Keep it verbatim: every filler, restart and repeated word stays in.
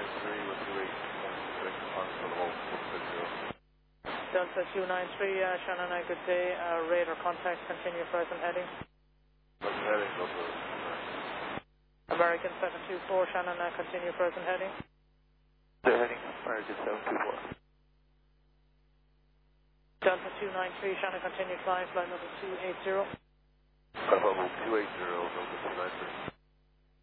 nine three with two eight six on for the whole one six zero. Delta two nine three, uh, Shannon, uh, good day. Uh, radar contact, continue present heading. Present heading, Delta two nine. American seven two four, Shannon, uh, continue present heading. They're heading American seven two four. Delta two nine three, Shannon, continue flying, flight level two eight zero. Flight level two eight zero, Delta two nine three.